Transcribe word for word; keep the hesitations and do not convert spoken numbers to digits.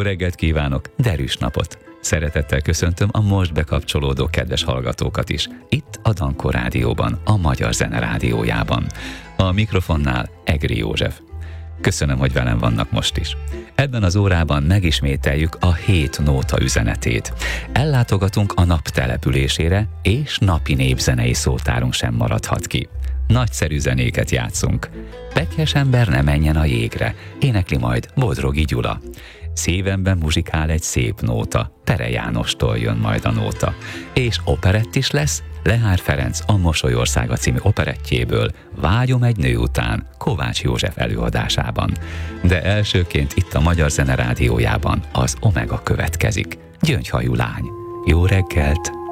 reggelt kívánok, derűs napot! Szeretettel köszöntöm a most bekapcsolódó kedves hallgatókat is, itt a Dankó Rádióban, a Magyar Zene Rádiójában. A mikrofonnál Egri József. Köszönöm, hogy velem vannak most is. Ebben az órában megismételjük a hét nóta üzenetét. Ellátogatunk a nap településére, és napi népzenei szótárunk sem maradhat ki. Nagyszerű zenéket játszunk. Pekhes ember ne menjen a jégre, énekli majd Bodrogi Gyula. Szívemben muzsikál egy szép nóta, Tere Jánostól jön majd a nóta. És operett is lesz, Lehár Ferenc a Mosolyországa című operettjéből, Vágyom egy nő után, Kovács József előadásában. De elsőként itt a Magyar Zene Rádiójában az Omega következik. Gyöngyhajú lány. Jó reggelt!